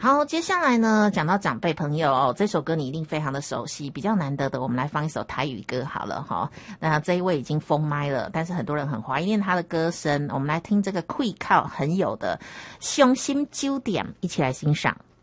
好，接下来呢，讲到长辈朋友哦，这首歌你一定非常的熟悉，比较难得的，我们来放一首台语歌好了哈。那这一位已经封麦了，但是很多人很怀念他的歌声，我们来听这个溃靠很有的《伤心酒店》，一起来欣赏。